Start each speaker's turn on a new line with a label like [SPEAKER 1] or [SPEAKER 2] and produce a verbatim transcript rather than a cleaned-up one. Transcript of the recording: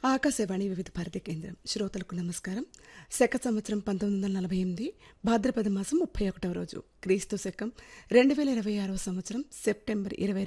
[SPEAKER 1] ఆకాశవాణి వివిధ భారతి కేంద్రం శ్రోతలకు నమస్కారం. శక సంవత్సరం పంతొమ్మిది వందల నలభై ఎనిమిది భాద్రపద మాసం ముప్పై ఒకటవ రోజు, క్రీస్తు శకం రెండు వేల ఇరవై ఆరవ సంవత్సరం సెప్టెంబర్ ఇరవై